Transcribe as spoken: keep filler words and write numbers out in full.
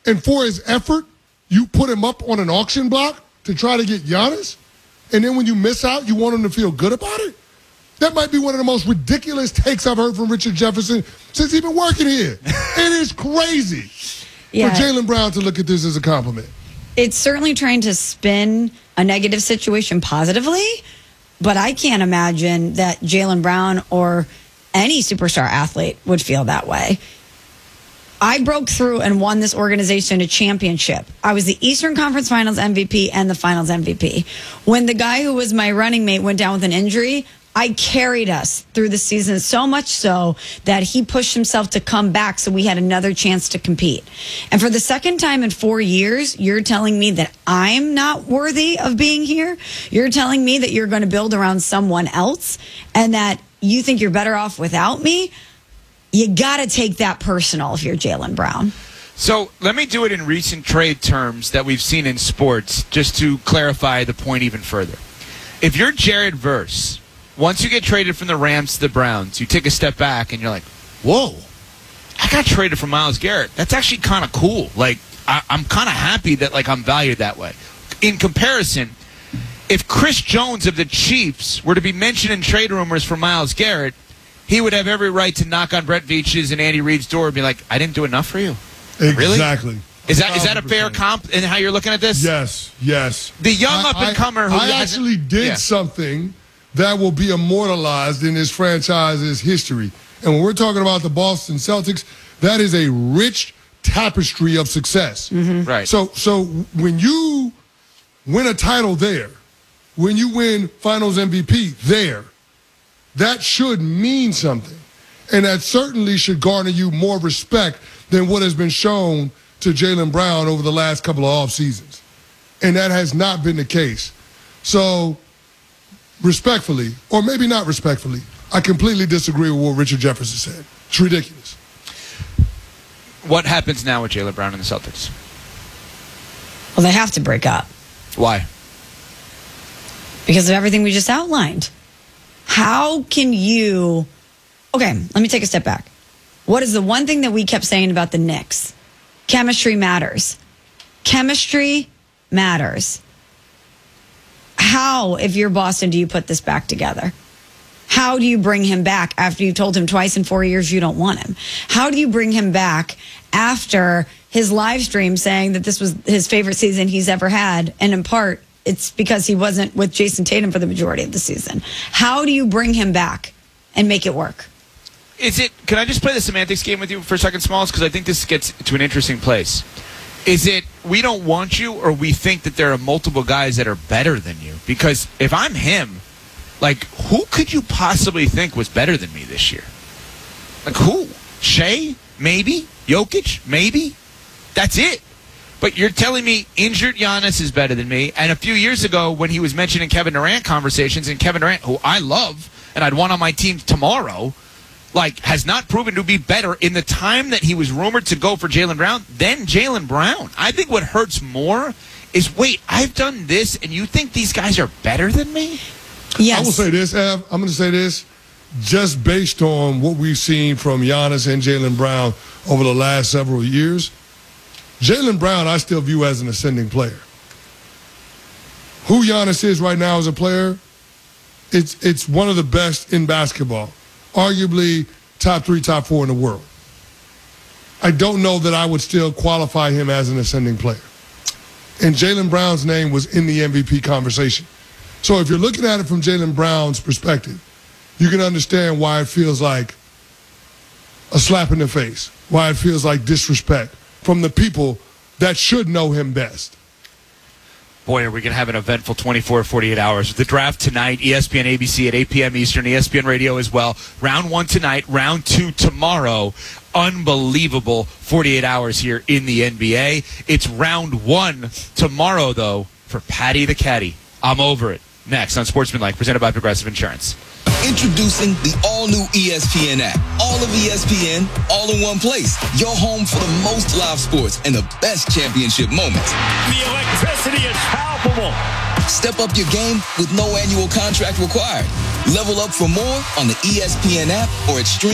and for his effort, you put him up on an auction block to try to get Giannis, and then when you miss out, you want him to feel good about it? That might be one of the most ridiculous takes I've heard from Richard Jefferson since he's been working here. It is crazy yeah. for Jaylen Brown to look at this as a compliment. It's certainly trying to spin a negative situation positively, but I can't imagine that Jaylen Brown or any superstar athlete would feel that way. I broke through and won this organization a championship. I was the Eastern Conference Finals M V P and the Finals M V P. When the guy who was my running mate went down with an injury, I carried us through the season, so much so that he pushed himself to come back so we had another chance to compete. And for the second time in four years, you're telling me that I'm not worthy of being here? You're telling me that you're going to build around someone else and that you think you're better off without me? You got to take that personal if you're Jaylen Brown. So let me do it in recent trade terms that we've seen in sports, just to clarify the point even further. If you're Jared Verse, once you get traded from the Rams to the Browns, you take a step back and you're like, whoa, I got traded from Myles Garrett. That's actually kind of cool. Like, I, I'm kind of happy that, like, I'm valued that way. In comparison, if Chris Jones of the Chiefs were to be mentioned in trade rumors for Myles Garrett, he would have every right to knock on Brett Veach's and Andy Reid's door and be like, I didn't do enough for you. Exactly. Really? Is that is that a fair comp in how you're looking at this? Yes, yes. The young up-and-comer who I actually did yeah. something that will be immortalized in this franchise's history. And when we're talking about the Boston Celtics, that is a rich tapestry of success. Mm-hmm. Right. So, so when you win a title there, when you win Finals M V P there, that should mean something. And that certainly should garner you more respect than what has been shown to Jaylen Brown over the last couple of off seasons. And that has not been the case. So, respectfully, or maybe not respectfully, I completely disagree with what Richard Jefferson said. It's ridiculous. What happens now with Jaylen Brown and the Celtics? Well, they have to break up. Why? Because of everything we just outlined. How can you... Okay, let me take a step back. What is the one thing that we kept saying about the Knicks? Chemistry matters. Chemistry matters. How, if you're Boston, do you put this back together? How do you bring him back after you told him twice in four years you don't want him? How do you bring him back after his live stream saying that this was his favorite season he's ever had, and in part, it's because he wasn't with Jason Tatum for the majority of the season? How do you bring him back and make it work? Is it? Can I just play the semantics game with you for a second, Smalls? Because I think this gets to an interesting place. Is it we don't want you, or we think that there are multiple guys that are better than you? Because if I'm him, like, who could you possibly think was better than me this year? Like, who? Shea? Maybe? Jokic? Maybe? That's it. But you're telling me injured Giannis is better than me. And a few years ago, when he was mentioning Kevin Durant conversations, and Kevin Durant, who I love, and I'd want on my team tomorrow, like, has not proven to be better in the time that he was rumored to go for Jaylen Brown than Jaylen Brown. I think what hurts more is, wait, I've done this, and you think these guys are better than me? Yes. I will say this, Ev. I'm going to say this. Just based on what we've seen from Giannis and Jaylen Brown over the last several years, Jaylen Brown I still view as an ascending player. Who Giannis is right now as a player, it's it's one of the best in basketball. Arguably top three, top four in the world. I don't know that I would still qualify him as an ascending player. And Jaylen Brown's name was in the M V P conversation. So if you're looking at it from Jaylen Brown's perspective, you can understand why it feels like a slap in the face, why it feels like disrespect from the people that should know him best. Boy, are we going to have an eventful twenty-four, forty-eight hours. The draft tonight, E S P N A B C at eight p.m. Eastern, E S P N Radio as well. Round one tonight, round two tomorrow. Unbelievable forty-eight hours here in the N B A. It's round one tomorrow, though, for Patty the Caddy. I'm over it. Next on Sportsmanlike, presented by Progressive Insurance. Introducing the all-new E S P N app. All of E S P N, all in one place. Your home for the most live sports and the best championship moments. The electricity is palpable. Step up your game with no annual contract required. Level up for more on the E S P N app or at stream